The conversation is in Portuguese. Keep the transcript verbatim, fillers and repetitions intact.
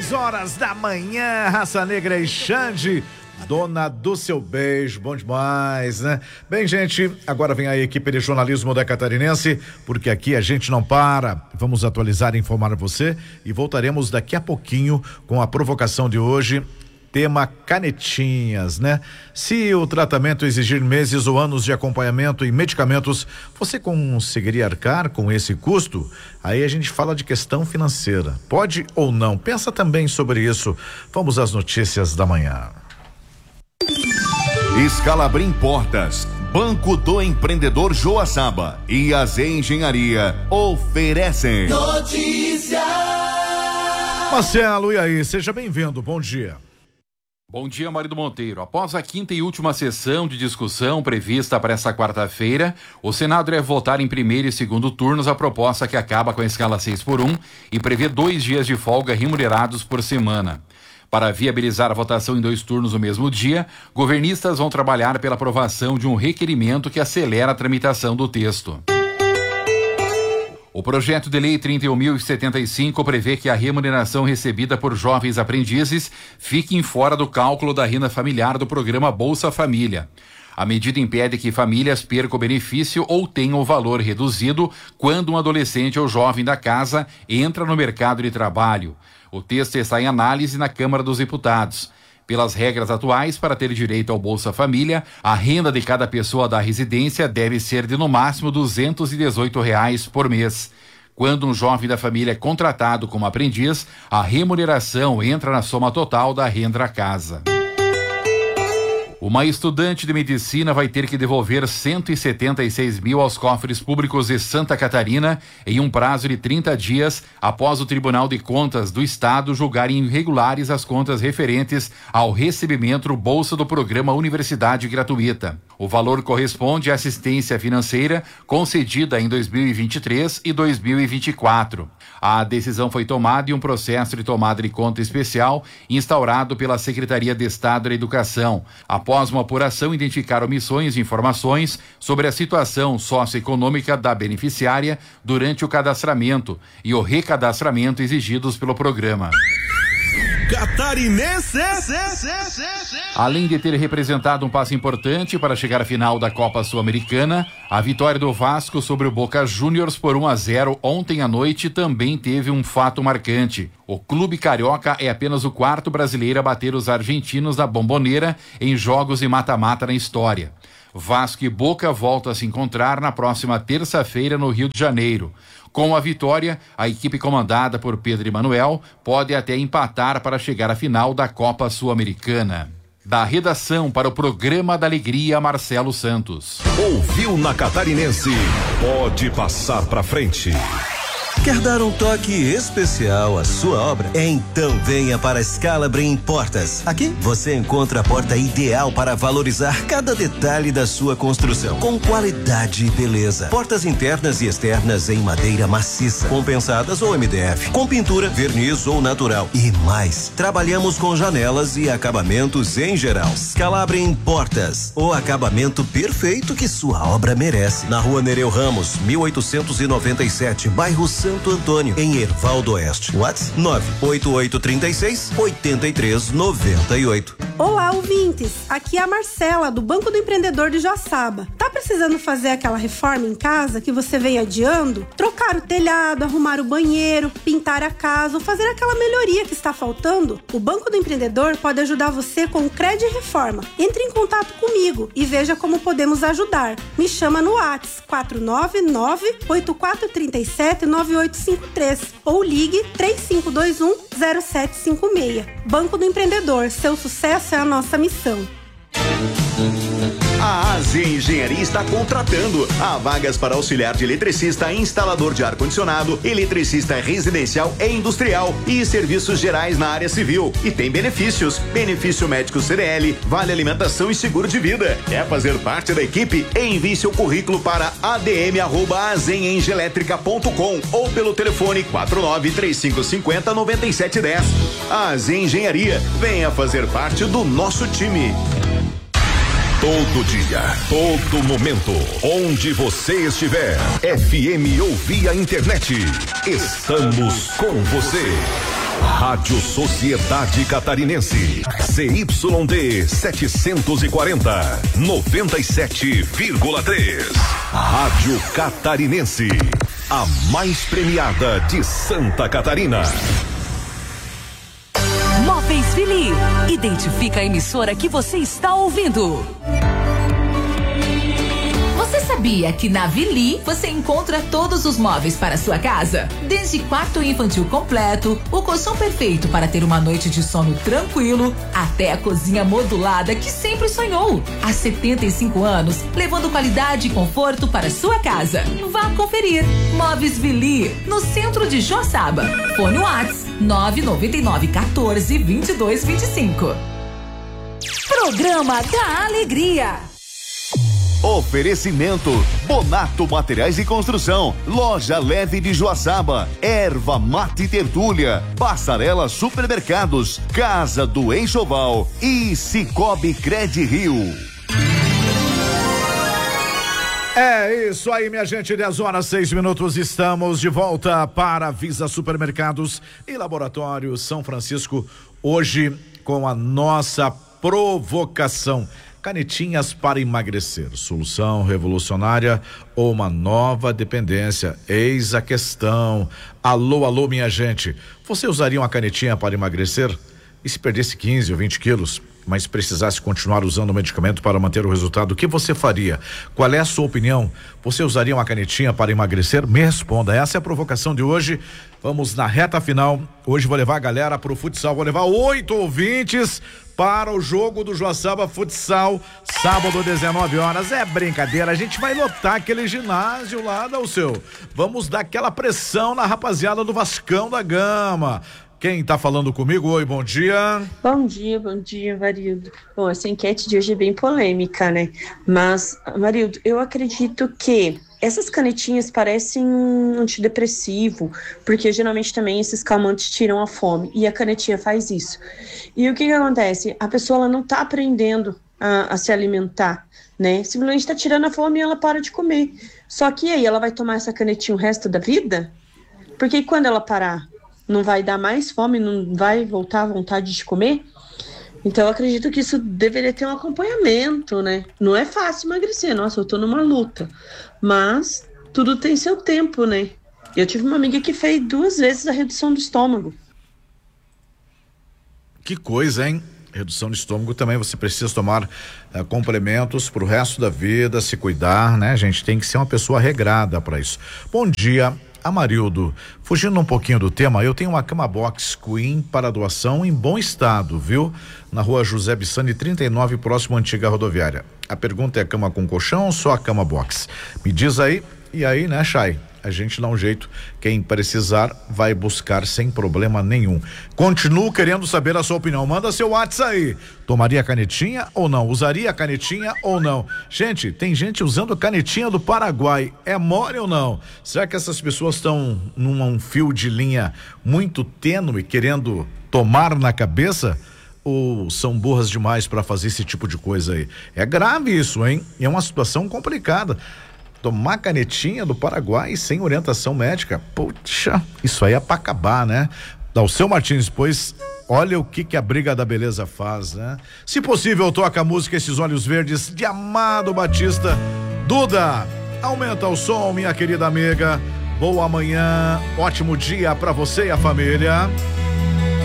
dez horas da manhã, Raça Negra e Xande, dona do seu beijo, bom demais, né? Bem, gente, agora vem a equipe de jornalismo da Catarinense, porque aqui a gente não para. Vamos atualizar e informar você e voltaremos daqui a pouquinho com a provocação de hoje. Tema canetinhas, né? Se o tratamento exigir meses ou anos de acompanhamento e medicamentos, você conseguiria arcar com esse custo? Aí a gente fala de questão financeira. Pode ou não? Pensa também sobre isso. Vamos às notícias da manhã. Scalabrin Portas, Banco do Empreendedor Joaçaba e A Z Engenharia oferecem notícia. Marcelo, e aí? Seja bem-vindo. Bom dia. Bom dia, Marido Monteiro. Após a quinta e última sessão de discussão prevista para esta quarta-feira, o Senado deve votar em primeiro e segundo turnos a proposta que acaba com a escala seis por um e prevê dois dias de folga remunerados por semana. Para viabilizar a votação em dois turnos no mesmo dia, governistas vão trabalhar pela aprovação de um requerimento que acelera a tramitação do texto. O projeto de lei trinta e um mil e setenta e cinco prevê que a remuneração recebida por jovens aprendizes fique fora do cálculo da renda familiar do programa Bolsa Família. A medida impede que famílias percam o benefício ou tenham o valor reduzido quando um adolescente ou jovem da casa entra no mercado de trabalho. O texto está em análise na Câmara dos Deputados. Pelas regras atuais, para ter direito ao Bolsa Família, a renda de cada pessoa da residência deve ser de no máximo duzentos e dezoito reais por mês. Quando um jovem da família é contratado como aprendiz, a remuneração entra na soma total da renda da casa. Uma estudante de medicina vai ter que devolver cento e setenta e seis mil aos cofres públicos de Santa Catarina em um prazo de trinta dias após o Tribunal de Contas do Estado julgar irregulares as contas referentes ao recebimento do bolsa do programa Universidade Gratuita. O valor corresponde à assistência financeira concedida em dois mil e vinte e três e dois mil e vinte e quatro. A decisão foi tomada em um processo de tomada de conta especial instaurado pela Secretaria de Estado da Educação, após uma apuração identificar omissões e informações sobre a situação socioeconômica da beneficiária durante o cadastramento e o recadastramento exigidos pelo programa. Catarinense. Além de ter representado um passo importante para chegar à final da Copa Sul-Americana, a vitória do Vasco sobre o Boca Juniors por um a zero ontem à noite também teve um fato marcante. O clube carioca é apenas o quarto brasileiro a bater os argentinos da Bombonera em jogos de mata-mata na história. Vasco e Boca voltam a se encontrar na próxima terça-feira no Rio de Janeiro. Com a vitória, a equipe comandada por Pedro Emanuel pode até empatar para chegar à final da Copa Sul-Americana. Da redação para o Programa da Alegria, Marcelo Santos. Ouviu na Catarinense? Pode passar pra frente. Quer dar um toque especial à sua obra? Então venha para a Scalabrin Portas. Aqui você encontra a porta ideal para valorizar cada detalhe da sua construção, com qualidade e beleza. Portas internas e externas em madeira maciça, compensadas ou M D F, com pintura, verniz ou natural e mais. Trabalhamos com janelas e acabamentos em geral. Scalabrin Portas, o acabamento perfeito que sua obra merece. Na Rua Nereu Ramos, mil oitocentos e noventa e sete, bairro Santo Antônio, em Ervaldo Oeste. WhatsApp nove oito oito três seis, oito três nove oito. Olá, ouvintes! Aqui é a Marcela, do Banco do Empreendedor de Joaçaba. Tá precisando fazer aquela reforma em casa que você vem adiando? Trocar o telhado, arrumar o banheiro, pintar a casa ou fazer aquela melhoria que está faltando? O Banco do Empreendedor pode ajudar você com o Crédito Reforma. Entre em contato comigo e veja como podemos ajudar. Me chama no WhatsApp quatro nove nove, oito quatro três sete, nove oito cinco três ou ligue três cinco dois um, zero sete cinco seis. Banco do Empreendedor, seu sucesso é a nossa missão. A A Z Engenharia está contratando. Há vagas para auxiliar de eletricista, instalador de ar-condicionado, eletricista residencial e industrial e serviços gerais na área civil. E tem benefícios: benefício médico C D L, vale alimentação e seguro de vida. Quer fazer parte da equipe? Envie seu currículo para a d m arroba a z engelétrica ponto com ou pelo telefone quatro nove três cinco cinco zero, nove sete um zero. A Z Engenharia, venha fazer parte do nosso time. Todo dia, todo momento, onde você estiver, F M ou via internet, estamos com você. Rádio Sociedade Catarinense, C Y D setecentos e quarenta, noventa e sete vírgula três. Rádio Catarinense, a mais premiada de Santa Catarina. Móveis Vili, identifica a emissora que você está ouvindo. Você sabia que na Vili você encontra todos os móveis para sua casa? Desde quarto infantil completo, o colchão perfeito para ter uma noite de sono tranquilo, até a cozinha modulada que sempre sonhou. Há setenta e cinco anos, levando qualidade e conforto para sua casa. Vá conferir. Móveis Vili, no centro de Joaçaba. Fone Whats nove nove nove um quatro, dois dois dois cinco. Programa da Alegria. Oferecimento Bonato Materiais de Construção, Loja Leve de Joaçaba, Erva Mate Tertúlia, Passarela Supermercados, Casa do Enxoval e Cicobi Cred Rio. É isso aí, minha gente, dez horas, seis minutos, estamos de volta para Visa Supermercados e Laboratório São Francisco, hoje com a nossa provocação. Canetinhas para emagrecer, solução revolucionária ou uma nova dependência? Eis a questão. Alô, alô, minha gente, você usaria uma canetinha para emagrecer? E se perdesse quinze ou vinte quilos, mas precisasse continuar usando o medicamento para manter o resultado, o que você faria? Qual é a sua opinião? Você usaria uma canetinha para emagrecer? Me responda, essa é a provocação de hoje. Vamos na reta final. Hoje vou levar a galera pro futsal, vou levar oito ouvintes para o jogo do Joaçaba Futsal, sábado, dezenove horas. É brincadeira, a gente vai lotar aquele ginásio lá, Dalceu. Vamos dar aquela pressão na rapaziada do Vascão da Gama. Quem tá falando comigo? Oi, bom dia. Bom dia, bom dia, Marildo. Bom, essa enquete de hoje é bem polêmica, né? Mas, Marildo, eu acredito que essas canetinhas parecem um antidepressivo, porque geralmente também esses calmantes tiram a fome, e a canetinha faz isso. E o que que acontece? A pessoa ela não tá aprendendo a, a se alimentar, né? Simplesmente tá tirando a fome e ela para de comer. Só que aí ela vai tomar essa canetinha o resto da vida? Porque quando ela parar, não vai dar mais fome, não vai voltar à vontade de comer? Então eu acredito que isso deveria ter um acompanhamento, né? Não é fácil emagrecer, nossa, eu tô numa luta, mas tudo tem seu tempo, né? Eu tive uma amiga que fez duas vezes a redução do estômago. Que coisa, hein? Redução de estômago também, você precisa tomar uh, complementos pro resto da vida, se cuidar, né? A gente tem que ser uma pessoa regrada para isso. Bom dia. Amarildo, fugindo um pouquinho do tema, eu tenho uma cama box Queen para doação em bom estado, viu? Na rua José Bissani, trinta e nove, próximo à antiga rodoviária. A pergunta é cama com colchão ou só a cama box? Me diz aí, e aí, né, Chay? A gente dá um jeito, quem precisar vai buscar sem problema nenhum. Continuo querendo saber a sua opinião, manda seu WhatsApp aí. Tomaria canetinha ou não? Usaria canetinha ou não? Gente, tem gente usando canetinha do Paraguai, é mole ou não? Será que essas pessoas estão num fio de linha muito tênue, querendo tomar na cabeça? Ou são burras demais para fazer esse tipo de coisa aí? É grave isso, hein? É uma situação complicada. Tomar canetinha do Paraguai sem orientação médica, puxa, isso aí é pra acabar, né? Dalceu Martins, pois olha o que que a Briga da Beleza faz, né? Se possível, toca a música Esses Olhos Verdes de Amado Batista. Duda, aumenta o som, minha querida amiga. Boa manhã, ótimo dia pra você e a família.